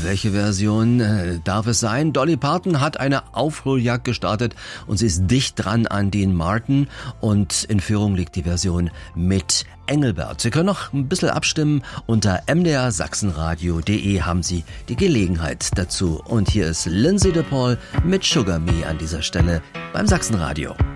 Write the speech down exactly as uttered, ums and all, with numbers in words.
welche Version äh, darf es sein? Dolly Parton hat eine Aufholjagd gestartet und sie ist dicht dran an Dean Martin und in Führung liegt die Version mit Engelbert. Sie können noch ein bisschen abstimmen. Unter m d r sachsenradio punkt d e haben Sie die Gelegenheit dazu. Und hier ist Lindsay DePaul mit Sugar Me an dieser Stelle beim Sachsenradio.